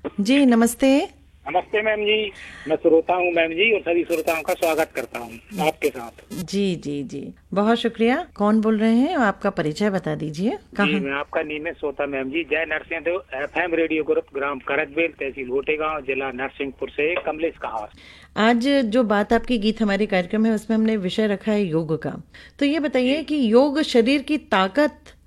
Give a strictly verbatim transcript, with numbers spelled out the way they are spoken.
जी नमस्ते। नमस्ते मैम जी। मैं श्रोता हूँ मैम जी, और सभी श्रोताओं का स्वागत करता हूँ आपके साथ। जी जी जी, बहुत शुक्रिया। कौन बोल रहे हैं और आपका परिचय बता दीजिए, जी, कहाँ? मैं आपका नियमित श्रोता मैम जी, जय नरसिंह एफएम रेडियो ग्रुप, ग्राम करकबेल, तहसील गोटेगांव, जिला नरसिंहपुर से कमलेश कहार। आज जो बात आपकी गीत हमारे कार्यक्रम है उसमें हमने विषय रखा है योग का। तो ये बताइए जी कि योग शरीर की ताकत